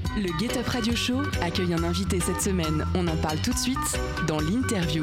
Le Get Up Radio Show accueille un invité cette semaine. On en parle tout de suite dans l'interview.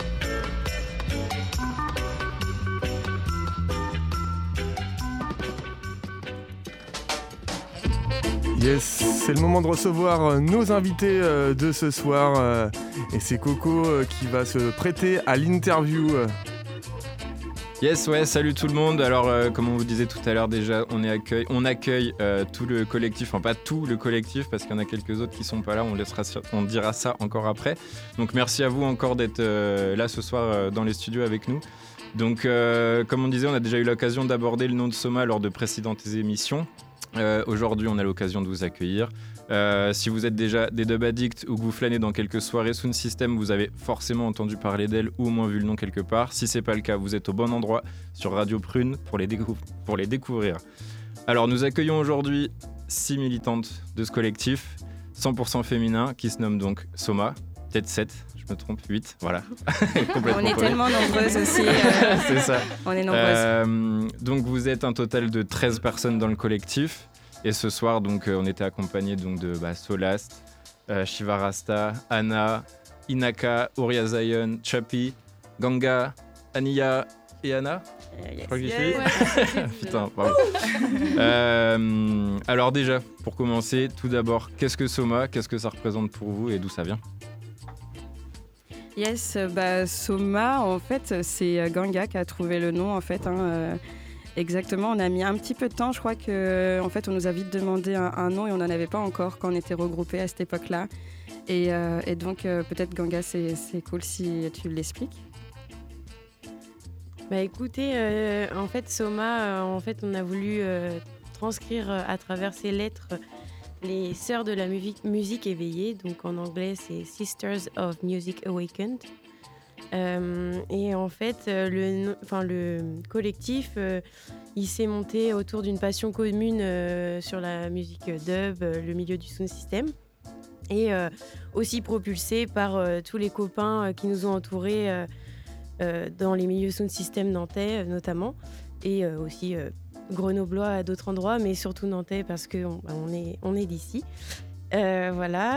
Yes, c'est le moment de recevoir nos invités de ce soir. Et c'est Coco qui va se prêter à l'interview. Yes, ouais, salut tout le monde. Alors, comme on vous disait tout à l'heure déjà, on accueille tout le collectif, enfin pas tout le collectif, parce qu'il y en a quelques autres qui sont pas là, on dira ça encore après. Donc merci à vous encore d'être là ce soir dans les studios avec nous. Donc, comme on disait, on a déjà eu l'occasion d'aborder le nom de Soma lors de précédentes émissions. Aujourd'hui, on a l'occasion de vous accueillir. Si vous êtes déjà des dub addicts ou que vous flânez dans quelques soirées Sound System, vous avez forcément entendu parler d'elle ou au moins vu le nom quelque part. Si c'est pas le cas, vous êtes au bon endroit sur Radio Prune pour les découvrir. Alors, nous accueillons aujourd'hui 6 militantes de ce collectif 100% féminin qui se nomme donc Soma. Peut-être 7, je me trompe, 8, voilà. On est tellement nombreuses aussi. C'est ça. On est nombreuses. Donc vous êtes un total de 13 personnes dans le collectif. Et ce soir, donc, on était accompagnés donc, de Solast, Shiva Rasta, Anna, Inaka, Uriah Zion, Chappy, Ganga, Ania et Anna. Je crois que j'y suis. Putain, pardon. Alors déjà, pour commencer, tout d'abord, qu'est-ce que Soma ? Qu'est-ce que ça représente pour vous et d'où ça vient ? Yes, Soma, en fait, c'est Ganga qui a trouvé le nom, en fait. Exactement, on a mis un petit peu de temps. Je crois qu'en fait, on nous a vite demandé un nom et on n'en avait pas encore quand on était regroupés à cette époque-là. Et donc, peut-être Ganga, c'est cool si tu l'expliques. Bah écoutez, en fait, Soma, on a voulu transcrire à travers ses lettres les sœurs de la musique éveillée. Donc en anglais, c'est Sisters of Music Awakened. Et en fait, le collectif, il s'est monté autour d'une passion commune sur la musique dub, le milieu du sound system, et aussi propulsé par tous les copains qui nous ont entourés dans les milieux sound system nantais notamment, et aussi grenoblois à d'autres endroits, mais surtout nantais parce qu'on est d'ici. Voilà.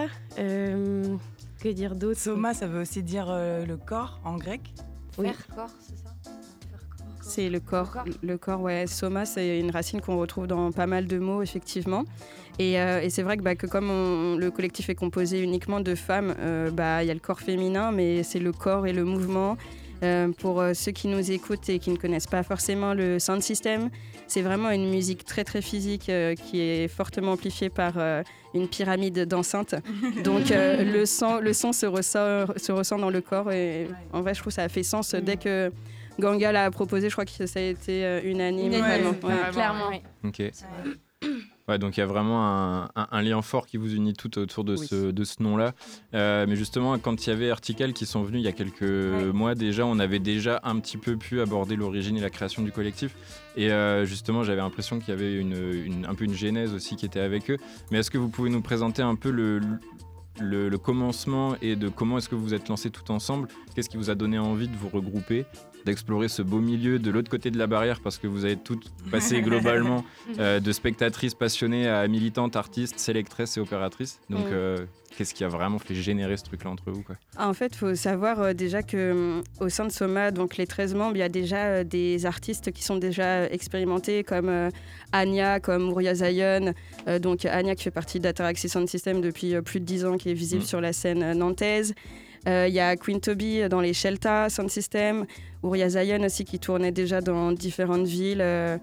Que dire d'autre ? Soma, ça veut aussi dire le corps en grec. Oui. Faire corps, c'est ça ? C'est le corps. Le corps, ouais. Soma, c'est une racine qu'on retrouve dans pas mal de mots, effectivement. Et c'est vrai que comme le collectif est composé uniquement de femmes, y a le corps féminin, mais c'est le corps et le mouvement. Pour ceux qui nous écoutent et qui ne connaissent pas forcément le sound system, c'est vraiment une musique très très physique qui est fortement amplifiée par une pyramide d'enceintes. Donc le son se ressent dans le corps et en vrai je trouve que ça a fait sens dès que Ganga l'a proposé. Je crois que ça a été unanime. Clairement. Ok. Ouais, donc il y a vraiment un lien fort qui vous unit tout autour de ce nom-là. Mais justement, quand il y avait Article qui sont venus il y a quelques mois déjà, on avait déjà un petit peu pu aborder l'origine et la création du collectif. Et justement, j'avais l'impression qu'il y avait un peu une genèse aussi qui était avec eux. Mais est-ce que vous pouvez nous présenter un peu le commencement et de comment est-ce que vous vous êtes lancés tout ensemble ? Qu'est-ce qui vous a donné envie de vous regrouper ? D'explorer ce beau milieu de l'autre côté de la barrière, parce que vous avez toutes passé globalement de spectatrices passionnées à militantes, artistes, sélectrices et opératrices. Donc qu'est-ce qui a vraiment fait générer ce truc-là entre vous, quoi ? En fait, il faut savoir déjà qu'au sein de Soma, donc les 13 membres, il y a déjà des artistes qui sont déjà expérimentés, comme Anya, comme Uriah Zion. Donc Anya qui fait partie d'Ataraxy Sound System depuis plus de 10 ans, qui est visible sur la scène nantaise. Il y a Queen Toby dans les Shelta Sound System, Uriah Zion aussi qui tournait déjà dans différentes villes,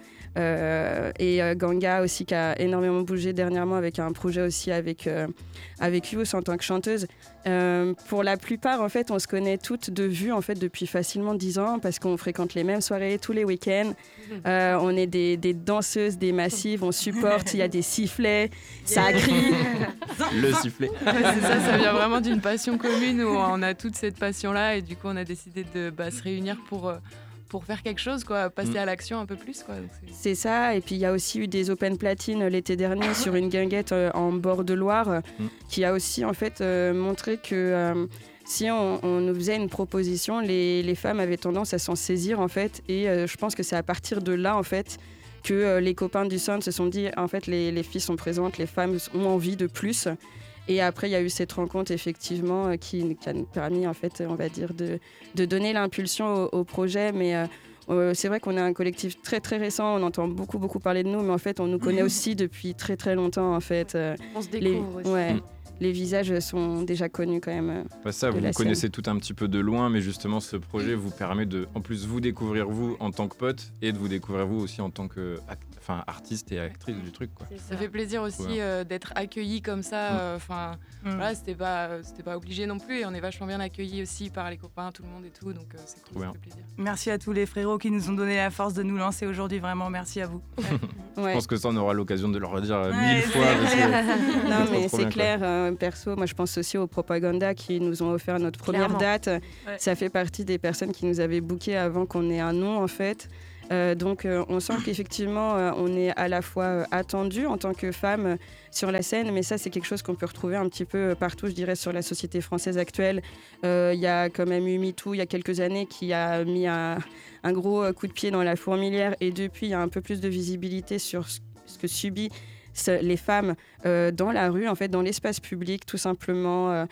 et Ganga aussi qui a énormément bougé dernièrement avec un projet aussi avec Yous en tant que chanteuse. Pour la plupart, en fait, on se connaît toutes de vue en fait, depuis facilement 10 ans parce qu'on fréquente les mêmes soirées tous les week-ends. On est des danseuses, des massives, on supporte, il y a des sifflets, ça crie. Le sifflet. Ça vient vraiment d'une passion commune où on a toute cette passion-là et du coup on a décidé de se réunir pour faire quelque chose, quoi, passer à l'action un peu plus, quoi. Donc c'est ça, et puis il y a aussi eu des Open Platine l'été dernier sur une guinguette en bord de Loire qui a aussi en fait montré que si on nous faisait une proposition, les femmes avaient tendance à s'en saisir en fait, et je pense que c'est à partir de là en fait que les copains du Sound se sont dit, en fait, les filles sont présentes, les femmes ont envie de plus. Et après, il y a eu cette rencontre, effectivement, qui a permis, en fait, on va dire, de donner l'impulsion au projet. Mais c'est vrai qu'on est un collectif très, très récent. On entend beaucoup, beaucoup parler de nous. Mais en fait, on nous connaît aussi depuis très, très longtemps, en fait. On se découvre aussi. Ouais. Les visages sont déjà connus quand même. Ça, vous connaissez tout un petit peu de loin, mais justement, ce projet vous permet de, en plus, vous découvrir vous en tant que pote et de vous découvrir vous aussi en tant que artiste et actrice du truc, quoi. Ça fait plaisir aussi d'être accueilli comme ça. Voilà, c'était pas obligé non plus, et on est vachement bien accueillis aussi par les copains, tout le monde et tout, donc c'est cool, ça fait plaisir. Merci à tous les frérots qui nous ont donné la force de nous lancer aujourd'hui, vraiment merci à vous. Je pense que ça, on aura l'occasion de le redire 1000 fois. Non, mais c'est clair. Perso, moi je pense aussi aux Propaganda qui nous ont offert notre première date. Ça fait partie des personnes qui nous avaient bookés avant qu'on ait un nom, en fait. Donc on sent qu'effectivement on est à la fois attendu en tant que femme sur la scène, mais ça c'est quelque chose qu'on peut retrouver un petit peu partout, je dirais, sur la société française actuelle. Il y a quand même eu MeToo il y a quelques années qui a mis un gros coup de pied dans la fourmilière, et depuis il y a un peu plus de visibilité sur ce que subit les femmes dans la rue, en fait, dans l'espace public, tout simplement.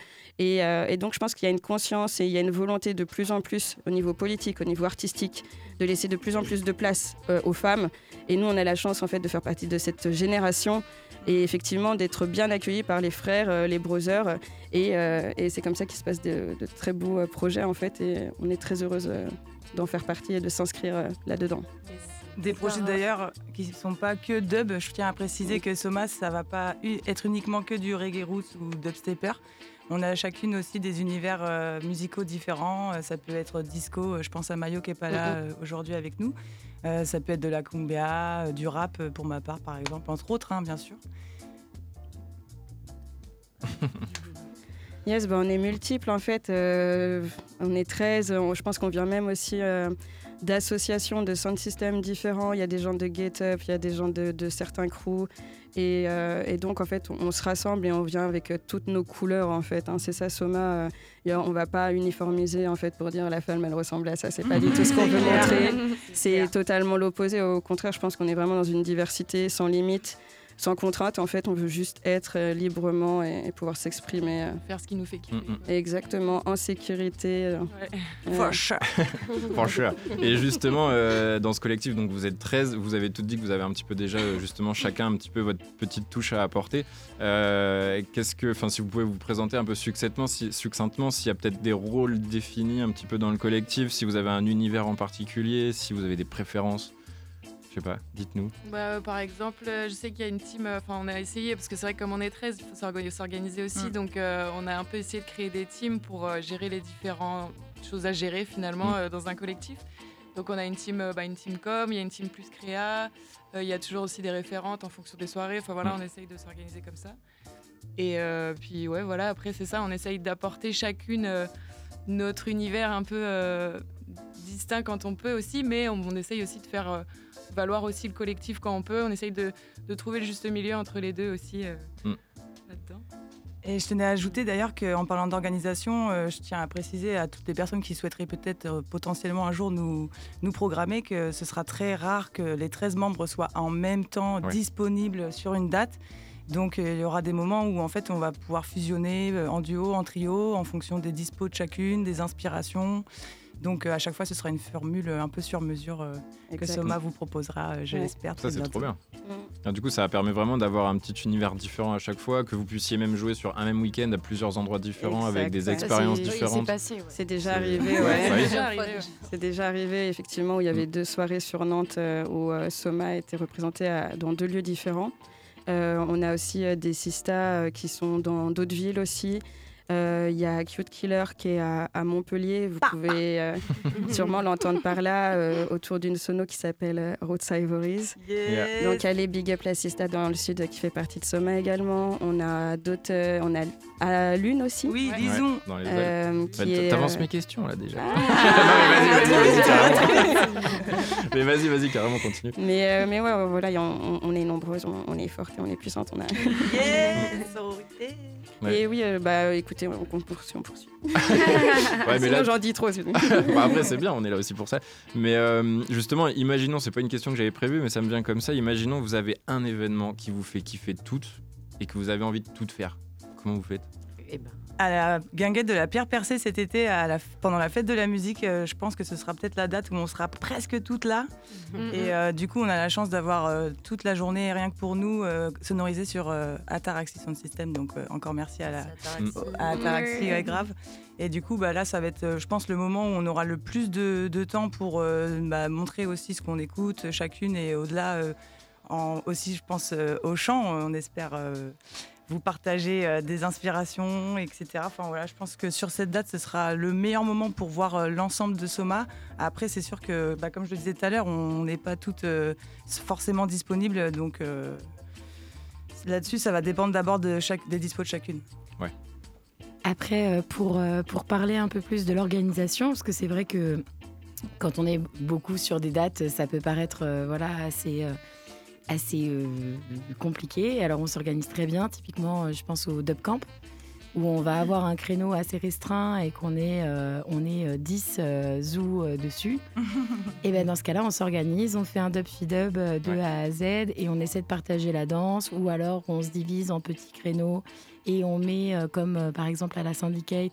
Et donc, je pense qu'il y a une conscience et il y a une volonté de plus en plus, au niveau politique, au niveau artistique, de laisser de plus en plus de place aux femmes. Et nous, on a la chance, en fait, de faire partie de cette génération et effectivement d'être bien accueillis par les frères, les brothers. Et c'est comme ça qu'il se passe de très beaux projets, en fait. Et on est très heureuse d'en faire partie et de s'inscrire là-dedans. Des projets d'ailleurs qui ne sont pas que dub. Je tiens à préciser que Soma, ça ne va pas être uniquement que du reggae roots ou dubstepper. On a chacune aussi des univers musicaux différents. Ça peut être disco, je pense à Mayo qui n'est pas là aujourd'hui avec nous. Ça peut être de la cumbia, du rap pour ma part par exemple, entre autres, bien sûr. Yes, on est multiples en fait. On est 13. Je pense qu'on vient même aussi d'associations, de sound systems différents. Il y a des gens de Get Up, il y a des gens de certains crews. Et donc, en fait, on se rassemble et on vient avec toutes nos couleurs, en fait. C'est ça, Soma. On ne va pas uniformiser, en fait, pour dire la femme, elle ressemble à ça. C'est pas du tout ce qu'on veut montrer. C'est totalement l'opposé. Au contraire, je pense qu'on est vraiment dans une diversité sans limite, sans contrainte. En fait, on veut juste être librement et pouvoir s'exprimer. Faire ce qui nous fait kiffer. Exactement, en sécurité. For sure. For sure. Et justement, dans ce collectif, donc vous êtes 13, vous avez toutes dit que vous avez un petit peu déjà, justement, chacun un petit peu votre petite touche à apporter. Si vous pouvez vous présenter un peu succinctement, s'il y a peut-être des rôles définis un petit peu dans le collectif, si vous avez un univers en particulier, si vous avez des préférences. Je sais pas, dites-nous. Par exemple, je sais qu'il y a une team, on a essayé, parce que c'est vrai que comme on est 13, il faut s'organiser aussi, donc on a un peu essayé de créer des teams pour gérer les différentes choses à gérer finalement dans un collectif. Donc on a une team com, il y a une team plus créa, il y a toujours aussi des référentes en fonction des soirées, on essaye de s'organiser comme ça. Et puis après c'est ça, on essaye d'apporter chacune notre univers un peu distinct quand on peut aussi, mais on essaye aussi de faire valoir aussi le collectif quand on peut. On essaye de trouver le juste milieu entre les deux aussi là-dedans. Et je tenais à ajouter d'ailleurs qu'en parlant d'organisation, je tiens à préciser à toutes les personnes qui souhaiteraient peut-être potentiellement un jour nous programmer que ce sera très rare que les 13 membres soient en même temps disponibles sur une date. Donc il y aura des moments où en fait on va pouvoir fusionner en duo, en trio, en fonction des dispos de chacune, des inspirations. Donc à chaque fois, ce sera une formule un peu sur mesure que Soma vous proposera, je l'espère. Ça, c'est trop bien. Du coup, ça permet vraiment d'avoir un petit univers différent à chaque fois, que vous puissiez même jouer sur un même week-end à plusieurs endroits différents avec des expériences différentes. C'est déjà arrivé. C'est déjà arrivé, effectivement, où il y avait 2 soirées sur Nantes où Soma était représenté dans 2 lieux différents. On a aussi des sistas qui sont dans d'autres villes aussi. Il y a Cute Killer qui est à Montpellier. Vous pouvez sûrement l'entendre par là autour d'une sono qui s'appelle Roots Ivories. Yes. Donc elle est Big Up la Sista dans le sud qui fait partie de Soma également. On a d'autres, on a à Lune aussi. Oui, disons. T'avances mes questions là déjà. Mais vas-y, carrément continue. Mais voilà, on est nombreuses, on est fortes et on est puissantes. Yes, sororité. Et oui, écoutez, écoutez, on poursuit. Ouais, mais Sinon, là, j'en dis trop. après c'est bien, on est là aussi pour ça. Mais justement, imaginons, c'est pas une question que j'avais prévue, mais ça me vient comme ça. Imaginons vous avez un événement qui vous fait kiffer toutes et que vous avez envie de tout faire. Comment vous faites ? Eh ben, À la guinguette de la Pierre Percée cet été, pendant la fête de la musique, je pense que ce sera peut-être la date où on sera presque toutes là. Et du coup, on a la chance d'avoir toute la journée, rien que pour nous, sonorisé sur Ataraxy Sound System. Donc encore merci à Ataraxy, ouais, grave. Et du coup, là, ça va être, je pense, le moment où on aura le plus de temps pour montrer aussi ce qu'on écoute chacune et au-delà, aussi, je pense, au chant, on espère... vous partagez des inspirations, etc. Enfin, voilà, je pense que sur cette date, ce sera le meilleur moment pour voir l'ensemble de Soma. Après, c'est sûr que, comme je le disais tout à l'heure, on n'est pas toutes forcément disponibles. Donc là-dessus, ça va dépendre d'abord des dispos de chacune. Ouais. Après, pour parler un peu plus de l'organisation, parce que c'est vrai que quand on est beaucoup sur des dates, ça peut paraître assez compliqué. Alors on s'organise très bien, typiquement je pense au Dub Camp où on va avoir un créneau assez restreint et qu'on est 10 zoos dessus. Et ben dans ce cas-là on s'organise, on fait un dub fi dub de A à Z et on essaie de partager la danse, ou alors on se divise en petits créneaux et on met comme par exemple à la Syndicate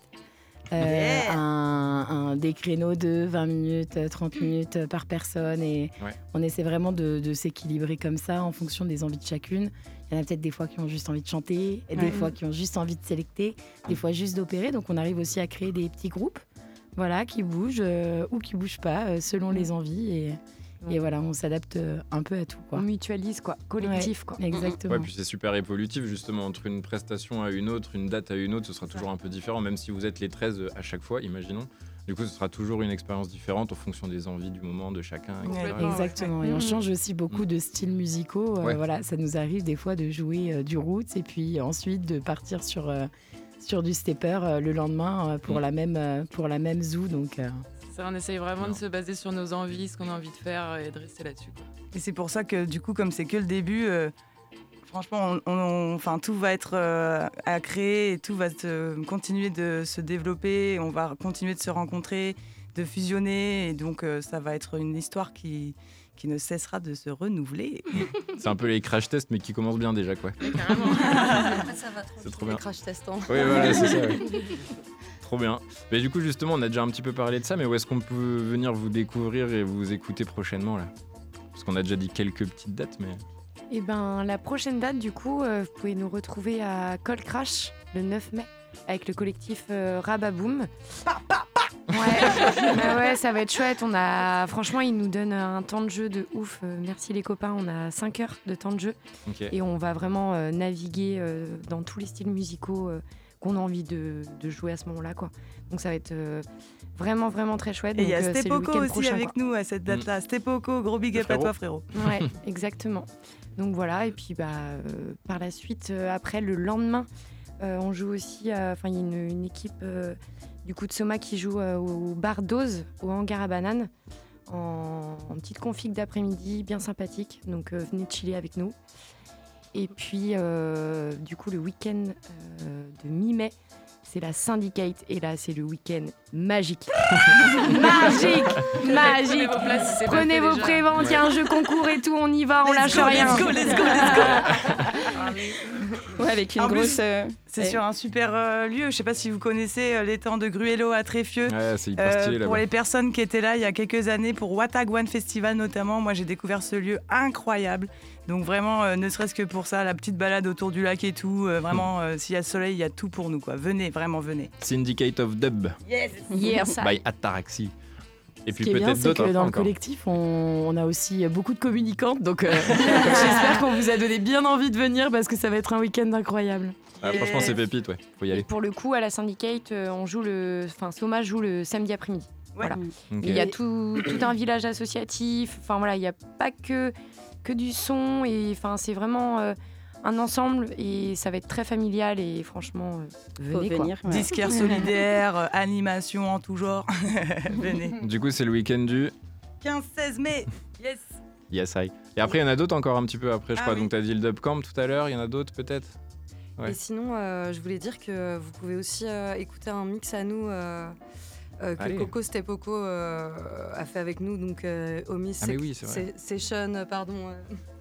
des créneaux de 20 minutes, 30 minutes par personne, et on essaie vraiment de s'équilibrer comme ça en fonction des envies de chacune. Il y en a peut-être des fois qui ont juste envie de chanter, et des fois qui ont juste envie de sélecter, des fois juste d'opérer. Donc on arrive aussi à créer des petits groupes qui bougent ou qui bougent pas selon les envies, et voilà, on s'adapte un peu à tout, quoi. On mutualise, quoi, collectif, quoi. Exactement. Ouais, puis c'est super évolutif justement, entre une prestation à une autre, une date à une autre, ce sera toujours un peu différent, même si vous êtes les 13 à chaque fois, imaginons. Du coup, ce sera toujours une expérience différente en fonction des envies du moment de chacun, etc. Exactement, et on change aussi beaucoup de styles musicaux. Voilà, ça nous arrive des fois de jouer du roots et puis ensuite de partir sur du stepper le lendemain pour la même zoo. Donc, on essaye vraiment de se baser sur nos envies, ce qu'on a envie de faire et de rester là-dessus, quoi. Et c'est pour ça que du coup, comme c'est que le début, franchement, tout va être à créer et tout va continuer de se développer. On va continuer de se rencontrer, de fusionner, et donc ça va être une histoire qui ne cessera de se renouveler. C'est un peu les crash tests, mais qui commencent bien déjà, quoi. Carrément. Ça va trop. C'est trop bien. Les crash tests. Oui, voilà, c'est ça. Ouais. Trop bien. Mais du coup, justement, on a déjà un petit peu parlé de ça, mais où est-ce qu'on peut venir vous découvrir et vous écouter prochainement, là ? Parce qu'on a déjà dit quelques petites dates, mais... Et ben, la prochaine date, du coup, vous pouvez nous retrouver à Cold Crash le 9 mai avec le collectif Rababoom. Ouais, ça va être chouette. Franchement, ils nous donnent un temps de jeu de ouf. Merci les copains, on a 5 heures de temps de jeu. Okay. Et on va vraiment naviguer dans tous les styles musicaux qu'on a envie de jouer à ce moment-là, quoi. Donc ça va être vraiment, vraiment très chouette. Et il y a c'est Stepoko aussi prochain, avec nous à cette date-là. Stepoko, gros big up à toi, frérot. Ouais, exactement. Donc voilà, et puis par la suite, après, le lendemain, on joue aussi, il y a une équipe du coup de Soma qui joue au bar Dose, au hangar à bananes, en petite config d'après-midi, bien sympathique. Donc venez chiller avec nous. Et puis, du coup, le week-end de mi-mai, c'est la Syndicate. Et là, c'est le week-end magique. Magique. Prenez vos places si c'est Prenez vos préventes, il y a un jeu concours et tout, on y va, on lâche rien. Let's go. Ouais, avec une grosse... C'est sur un super lieu. Je sais pas si vous connaissez l'étang de Gruello à Tréfieux. Ouais, c'est hyper stylé là-bas. Pour les personnes qui étaient là il y a quelques années pour Watagwan Festival notamment, moi j'ai découvert ce lieu incroyable. Donc vraiment, ne serait-ce que pour ça, la petite balade autour du lac et tout, vraiment, s'il y a soleil, il y a tout pour nous, quoi. Venez, vraiment, venez. Syndicate of Dub. Yes. By Ataraxy. Et puis ce qui est bien, peut-être c'est d'autres que dans le encore. collectif, on a aussi beaucoup de communicantes. Donc j'espère qu'on vous a donné bien envie de venir parce que ça va être un week-end incroyable. Ah, franchement, c'est pépite, ouais. Faut y aller. Et pour le coup, à la Syndicate, Soma joue le samedi après-midi. Ouais. Voilà. Okay. Il y a tout un village associatif. Enfin voilà, il n'y a pas que du son. Et c'est vraiment un ensemble et ça va être très familial. Et franchement, venez, quoi. venir. Ouais. Disquaire solidaire, animation en tout genre. Venez. Du coup, c'est le week-end du 15-16 mai. Yes. Yes, I. Et après, il y en a d'autres encore un petit peu après, je crois. Oui. Donc, tu as dit le Dub Camp tout à l'heure. Il y en a d'autres peut-être Ouais. Et sinon, je voulais dire que vous pouvez aussi écouter un mix à nous que Coco Stepoko a fait avec nous, donc Omis Session, pardon.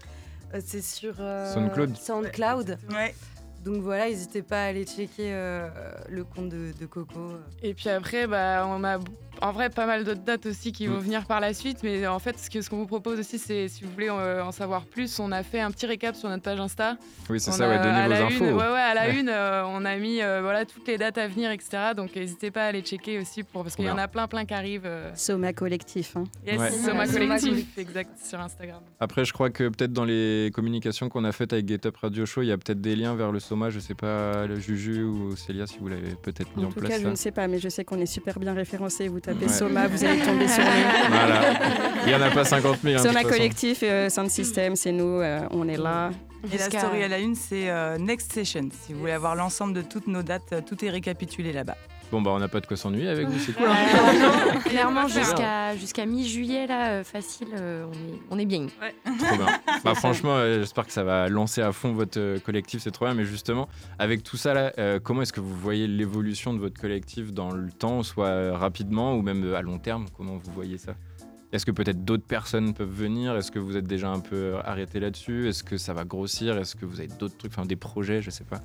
C'est sur SoundCloud. Ouais. Donc voilà, n'hésitez pas à aller checker le compte de Coco. Et puis après, on a en vrai pas mal d'autres dates aussi qui vont venir par la suite. Mais en fait, ce qu'on vous propose aussi, c'est si vous voulez en savoir plus, on a fait un petit récap sur notre page Insta. Oui, c'est ça, donnez vos infos. À la une, on a mis toutes les dates à venir, etc. Donc n'hésitez pas à aller checker aussi parce qu'il y en a plein qui arrivent. Soma Collectif. Hein. Yes, Soma Collectif, exact, sur Instagram. Après, je crois que peut-être dans les communications qu'on a faites avec Get Up Radio Show, il y a peut-être des liens vers le Soma. Je sais pas, le Juju ou Célia, si vous l'avez peut-être mis en place. En tout cas, je ne sais pas, mais je sais qu'on est super bien référencé. Vous tapez Soma, vous allez tomber sur nous. Voilà. Il n'y en a pas 50 000. Soma Collectif, Sound System, c'est nous, on est là. Et la story à la une, c'est Next Session. Si vous voulez avoir l'ensemble de toutes nos dates, tout est récapitulé là-bas. Bon, on n'a pas de quoi s'ennuyer avec vous, c'est cool. Clairement, jusqu'à mi-juillet, là, facile, on est bien. Ouais. Trop bien. Franchement, j'espère que ça va lancer à fond votre collectif, c'est trop bien. Mais justement, avec tout ça, là, comment est-ce que vous voyez l'évolution de votre collectif dans le temps, soit rapidement ou même à long terme? Comment vous voyez ça? Est-ce que peut-être d'autres personnes peuvent venir? Est-ce que vous êtes déjà un peu arrêté là-dessus? Est-ce que ça va grossir? Est-ce que vous avez d'autres trucs, des projets, je sais pas.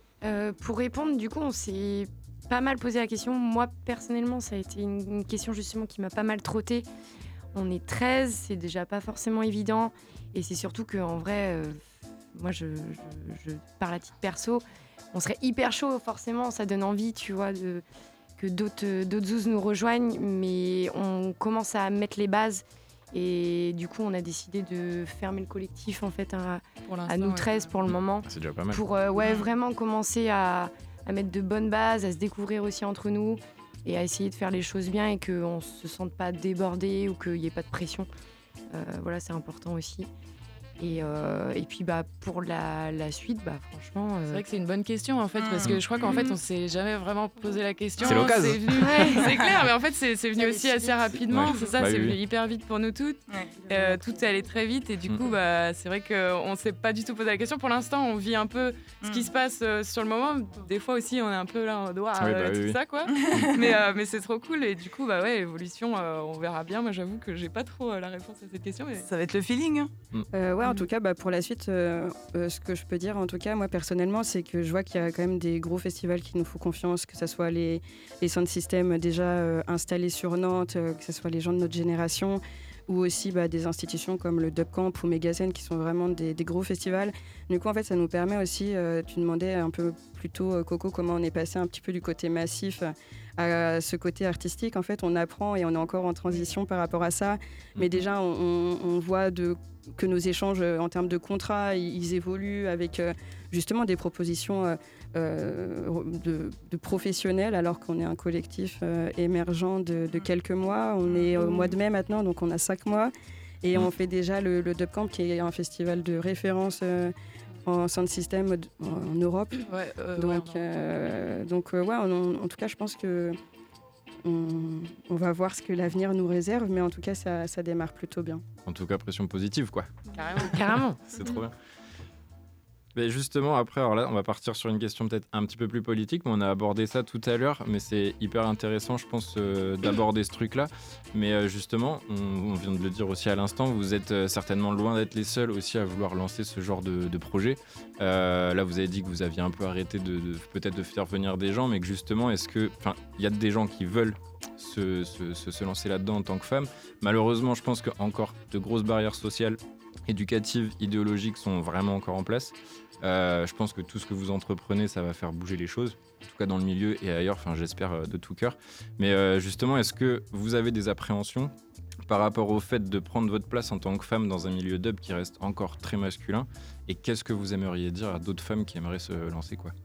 Pour répondre, du coup, on s'est pas mal posé la question. Moi, personnellement, ça a été une question justement qui m'a pas mal trotté. On est 13, c'est déjà pas forcément évident. Et c'est surtout qu'en vrai, moi, je parle à titre perso, on serait hyper chaud, forcément. Ça donne envie, tu vois, que d'autres zouzes nous rejoignent. Mais on commence à mettre les bases. Et du coup, on a décidé de fermer le collectif, en fait, à nous 13 pour le moment. C'est déjà pas mal. Pour vraiment commencer à mettre de bonnes bases, à se découvrir aussi entre nous et à essayer de faire les choses bien et qu'on ne se sente pas débordé ou qu'il n'y ait pas de pression. Voilà, c'est important aussi. Et puis pour la suite, franchement... C'est vrai que c'est une bonne question en fait, parce que je crois qu'en fait on s'est jamais vraiment posé la question. C'est l'occasion. C'est clair, mais en fait c'est venu aussi assez rapidement, c'est ça, c'est venu hyper vite pour nous toutes. Tout est allé très vite et du coup c'est vrai qu'on s'est pas du tout posé la question. Pour l'instant on vit un peu ce qui se passe sur le moment. Des fois aussi on est un peu là en doigt, ça quoi. mais c'est trop cool et du coup l'évolution on verra bien. Moi j'avoue que j'ai pas trop la réponse à cette question. Mais... Ça va être le feeling. En tout cas, pour la suite, ce que je peux dire, en tout cas, moi personnellement, c'est que je vois qu'il y a quand même des gros festivals qui nous font confiance, que ce soit les sound systems déjà installés sur Nantes, que ce soit les gens de notre génération, ou aussi des institutions comme le Dub Camp ou Megazen qui sont vraiment des gros festivals. Du coup, en fait, ça nous permet aussi, tu demandais un peu plus tôt, Coco, comment on est passé un petit peu du côté massif à ce côté artistique. En fait, on apprend et on est encore en transition par rapport à ça. Mais déjà, on voit que nos échanges en termes de contrats, ils évoluent avec justement des propositions de professionnels, alors qu'on est un collectif émergent de quelques mois. On est au mois de mai maintenant, donc on a 5 mois. Et on fait déjà le Dub Camp, qui est un festival de référence en sound system en Europe. En tout cas, je pense que on va voir ce que l'avenir nous réserve, mais en tout cas, ça démarre plutôt bien. En tout cas, pression positive, quoi. Carrément. C'est trop bien. Mais justement, après, alors là, on va partir sur une question peut-être un petit peu plus politique, mais on a abordé ça tout à l'heure, mais c'est hyper intéressant, je pense, d'aborder ce truc-là. Mais justement, on vient de le dire aussi à l'instant, vous êtes certainement loin d'être les seuls aussi à vouloir lancer ce genre de projet. Là, vous avez dit que vous aviez un peu arrêté peut-être de faire venir des gens, mais que justement, il y a des gens qui veulent se lancer là-dedans en tant que femmes. Malheureusement, je pense qu'encore de grosses barrières sociales, éducatives, idéologiques sont vraiment encore en place. Je pense que tout ce que vous entreprenez, ça va faire bouger les choses, en tout cas dans le milieu et ailleurs, j'espère de tout cœur. Mais justement, est-ce que vous avez des appréhensions par rapport au fait de prendre votre place en tant que femme dans un milieu dub qui reste encore très masculin? Et qu'est-ce que vous aimeriez dire à d'autres femmes qui aimeraient se lancer, quoi?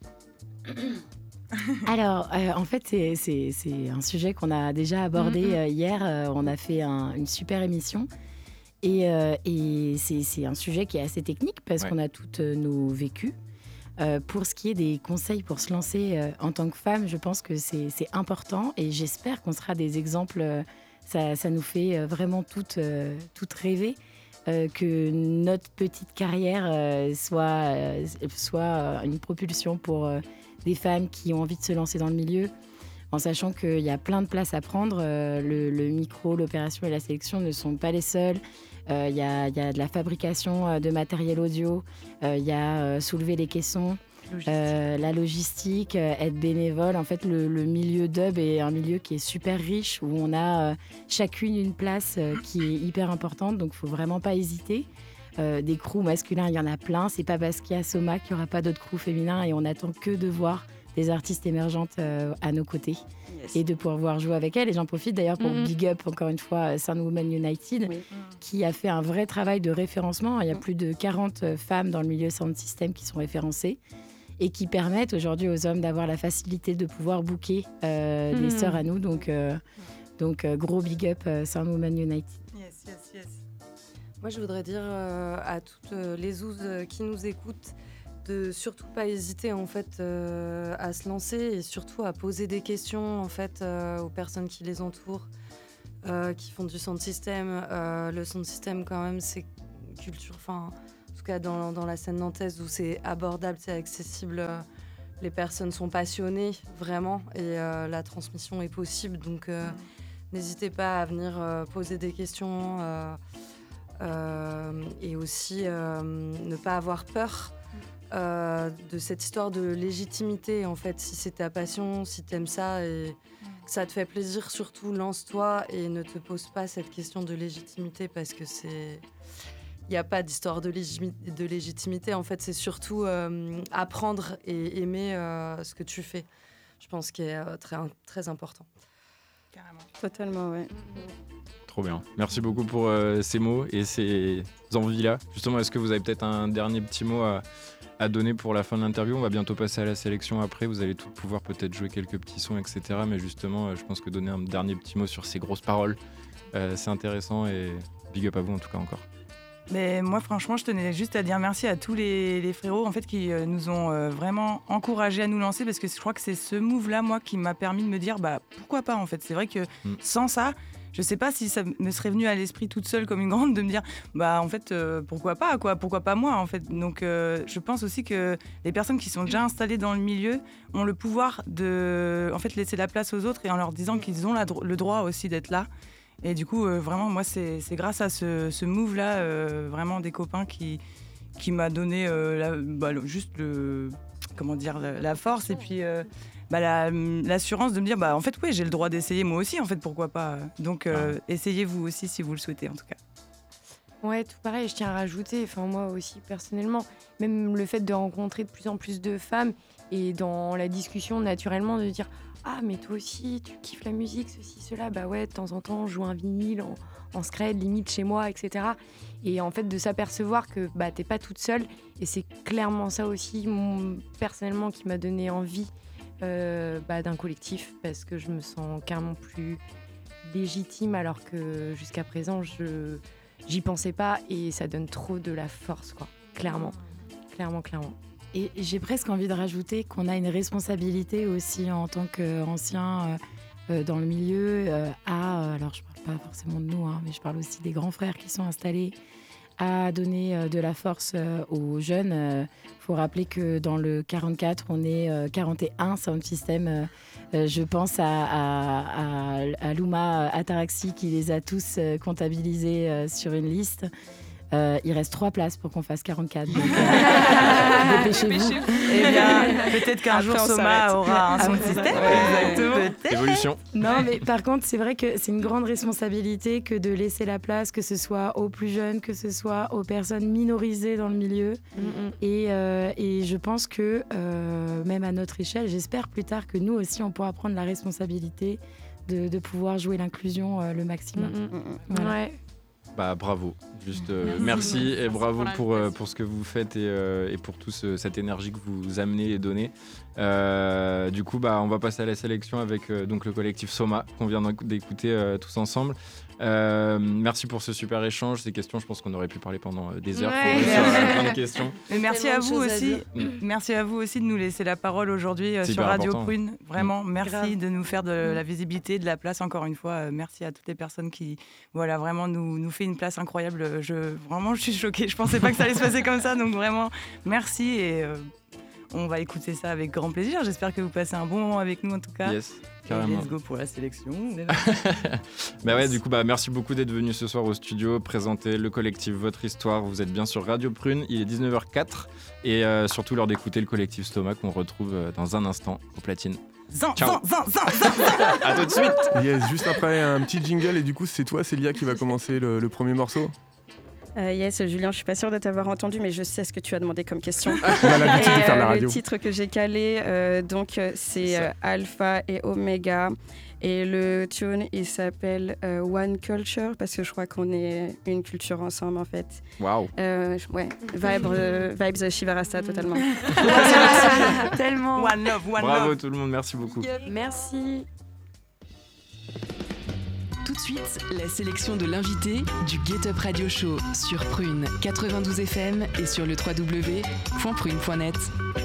Alors, en fait, c'est un sujet qu'on a déjà abordé hier. On a fait une super émission. Et c'est un sujet qui est assez technique parce qu'on a toutes nos vécus. Pour ce qui est des conseils pour se lancer en tant que femme, je pense que c'est important et j'espère qu'on sera des exemples. Ça nous fait vraiment toutes rêver que notre petite carrière soit une propulsion pour des femmes qui ont envie de se lancer dans le milieu, en sachant qu'il y a plein de places à prendre. Le micro, l'opération et la sélection ne sont pas les seuls. Il y a de la fabrication de matériel audio, il y a soulever les caissons, la logistique, être bénévole. En fait, le milieu dub est un milieu qui est super riche, où on a chacune une place qui est hyper importante, donc il ne faut vraiment pas hésiter. Des crews masculins, il y en a plein. C'est pas parce qu'il y a Soma qu'il n'y aura pas d'autres crews féminins, et on n'attend que de voir des artistes émergentes à nos côtés et de pouvoir jouer avec elles. Et j'en profite d'ailleurs pour big up encore une fois Sound Women United, qui a fait un vrai travail de référencement. Il y a plus de 40 femmes dans le milieu sound system qui sont référencées et qui permettent aujourd'hui aux hommes d'avoir la facilité de pouvoir booker des sœurs à nous. Donc gros big up Sound Women United. Yes. Moi, je voudrais dire à toutes les zouzes qui nous écoutent de surtout pas hésiter en fait à se lancer et surtout à poser des questions en fait aux personnes qui les entourent, qui font du sound system. Le sound system quand même c'est culture, enfin en tout cas dans la scène nantaise où c'est abordable, c'est accessible, les personnes sont passionnées vraiment et la transmission est possible, donc n'hésitez pas à venir poser des questions et aussi ne pas avoir peur de cette histoire de légitimité. En fait, si c'est ta passion, si t'aimes ça et que ça te fait plaisir, surtout lance-toi et ne te pose pas cette question de légitimité, parce que il n'y a pas d'histoire de légitimité. En fait, c'est surtout apprendre et aimer ce que tu fais. Je pense qu'il est très important. Carrément. Totalement, ouais. Trop bien. Merci beaucoup pour ces mots et ces envies-là. Justement, est-ce que vous avez peut-être un dernier petit mot à donner pour la fin de l'interview? On va bientôt passer à la sélection après. Vous allez tout pouvoir peut-être jouer quelques petits sons, etc. Mais justement, je pense que donner un dernier petit mot sur ces grosses paroles, c'est intéressant, et big up à vous en tout cas encore. Mais moi, franchement, je tenais juste à dire merci à tous les frérots en fait, qui nous ont vraiment encouragés à nous lancer, parce que je crois que c'est ce move-là, moi, qui m'a permis de me dire pourquoi pas, en fait. C'est vrai que sans ça, je sais pas si ça me serait venu à l'esprit toute seule comme une grande de me dire en fait pourquoi pas quoi, pourquoi pas moi en fait. Donc je pense aussi que les personnes qui sont déjà installées dans le milieu ont le pouvoir de en fait laisser la place aux autres, et en leur disant qu'ils ont le droit aussi d'être là. Et du coup vraiment moi c'est grâce à ce move là vraiment des copains qui m'a donné juste la force, et puis l'assurance de me dire en fait oui, j'ai le droit d'essayer moi aussi, en fait pourquoi pas. Donc essayez vous aussi si vous le souhaitez en tout cas. Ouais, tout pareil, je tiens à rajouter, moi aussi personnellement, même le fait de rencontrer de plus en plus de femmes, et dans la discussion naturellement de dire mais toi aussi tu kiffes la musique, ceci, cela, ouais, de temps en temps je joue un vinyle en scred limite chez moi, etc. Et en fait de s'apercevoir que t'es pas toute seule, et c'est clairement ça aussi personnellement qui m'a donné envie d'un collectif, parce que je me sens carrément plus légitime, alors que jusqu'à présent j'y pensais pas, et ça donne trop de la force quoi, clairement. Et j'ai presque envie de rajouter qu'on a une responsabilité aussi en tant qu'anciens dans le milieu alors je parle pas forcément de nous, mais je parle aussi des grands frères qui sont installés, à donner de la force aux jeunes. Faut rappeler que dans le 44, on est 41 sound system. Je pense à Luma Ataraxi qui les a tous comptabilisés sur une liste. Il reste 3 places pour qu'on fasse 44. Donc, dépêchez-vous. Eh bien, peut-être qu'un jour Soma aura un sound system. Exactement. Évolution. Non, mais par contre, c'est vrai que c'est une grande responsabilité que de laisser la place, que ce soit aux plus jeunes, que ce soit aux personnes minorisées dans le milieu. Et je pense que, même à notre échelle, j'espère plus tard que nous aussi, on pourra prendre la responsabilité de pouvoir jouer l'inclusion le maximum. Voilà. Ouais. Bravo, juste merci et bravo pour ce que vous faites et pour toute cette énergie que vous amenez et donnez. Du coup, on va passer à la sélection avec donc le collectif Soma qu'on vient d'écouter tous ensemble. Merci pour ce super échange. Ces questions, je pense qu'on aurait pu parler pendant des heures. Ouais. Sur plein de questions. Et merci à vous aussi. Merci à vous aussi de nous laisser la parole aujourd'hui sur Radio Prune. Vraiment, merci de nous faire de la visibilité, de la place. Encore une fois, merci à toutes les personnes qui, voilà, vraiment nous fait une place incroyable. Vraiment, je suis choquée. Je pensais pas que ça allait se passer comme ça. Donc vraiment, merci et on va écouter ça avec grand plaisir. J'espère que vous passez un bon moment avec nous en tout cas. Yes. Carrément. Let's go pour la sélection. Bah ouais, du coup, merci beaucoup d'être venu ce soir au studio, présenter le collectif Votre Histoire. Vous êtes bien sur Radio Prune, il est 19h04 et surtout l'heure d'écouter le collectif Stoma qu'on retrouve dans un instant au platine. Ciao. À tout de suite. Yes, juste après un petit jingle et du coup c'est toi Célia qui va commencer le premier morceau. Yes, Julien, je suis pas sûre de t'avoir entendu, mais je sais ce que tu as demandé comme question. On a l'habitude de faire la radio. Le titre que j'ai calé, c'est Alpha et Omega. Et le tune, il s'appelle One Culture, parce que je crois qu'on est une culture ensemble, en fait. Waouh. Ouais, vibes Shiva Rasta, totalement. Tellement. One love, one Bravo love. tout le monde, merci beaucoup. Merci. Tout de suite, la sélection de l'invité du Get Up Radio Show sur Prune 92 FM et sur le www.prune.net.